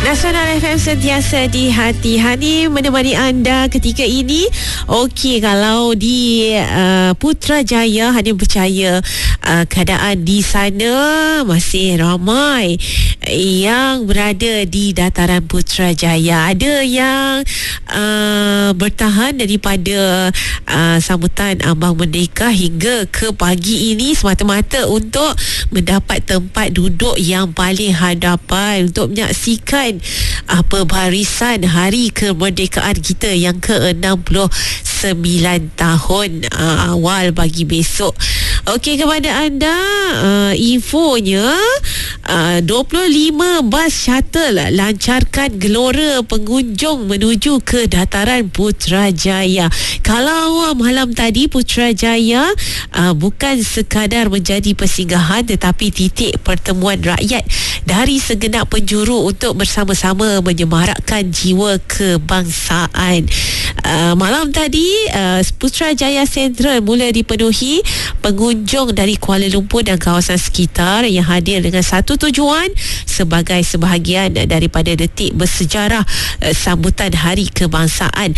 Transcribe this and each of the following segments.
Nasional FM sentiasa di hati-hati menemani anda ketika ini. Okey, kalau di Putrajaya, Hadi percaya keadaan di sana masih ramai yang berada di dataran Putrajaya. Ada yang bertahan daripada sambutan Ambang Merdeka hingga ke pagi ini semata-mata untuk mendapat tempat duduk yang paling hadapan untuk menyaksikan pembarisan Hari Kemerdekaan kita yang ke-69 tahun awal bagi besok. Okey, kepada anda infonya 25 bas shuttle lancarkan gelora pengunjung menuju ke dataran Putrajaya. Kalau malam tadi Putrajaya bukan sekadar menjadi persinggahan tetapi titik pertemuan rakyat dari segenap penjuru untuk bersama-sama menyemarakkan jiwa kebangsaan. Malam tadi Putrajaya Central mula dipenuhi pengunjung dari Kuala Lumpur dan kawasan sekitar yang hadir dengan satu tujuan sebagai sebahagian daripada detik bersejarah sambutan Hari Kebangsaan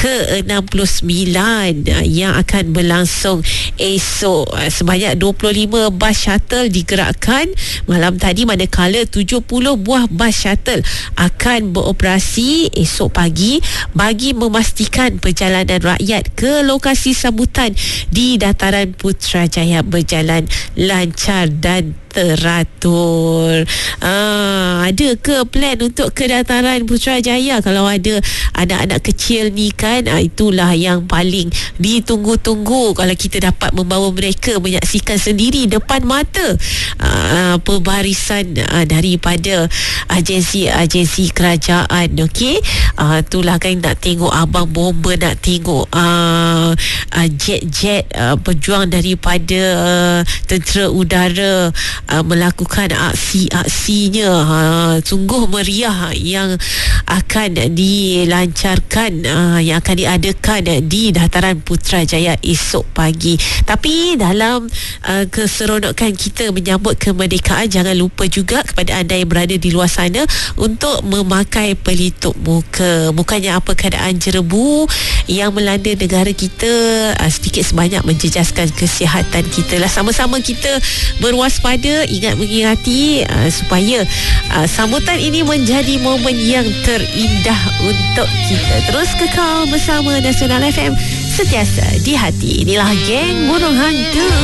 ke-69 yang akan berlangsung esok. Sebanyak 25 bas shuttle digerakkan malam tadi, manakala 70 buah bas shuttle akan beroperasi esok pagi bagi memastikan perjalanan rakyat ke lokasi sambutan di dataran Putrajaya berjalan lancar dan teratur. Ada ke plan untuk ke dataran Putrajaya? Kalau ada anak-anak kecil ni kan, itulah yang paling ditunggu-tunggu kalau kita dapat membawa mereka menyaksikan sendiri depan mata pembarisan daripada agensi-agensi kerajaan. Okey, itulah kan, nak tengok abang bomber, nak tengok jet-jet pejuang daripada tentera udara melakukan aksi-aksinya. Sungguh meriah yang akan dilancarkan, yang akan diadakan di dataran Putrajaya esok pagi. Tapi dalam keseronokan kita menyambut kemerdekaan, jangan lupa juga kepada anda yang berada di luar sana untuk memakai pelitup muka. Bukannya apa keadaan jerebu yang melanda negara kita sedikit sebanyak menjejaskan kesihatan kita lah. Sama-sama kita berwaspada, mengingati supaya sambutan ini menjadi momen yang terindah untuk kita. Terus kekal bersama Nasional FM, sentiasa di hati. Inilah geng burung hantu.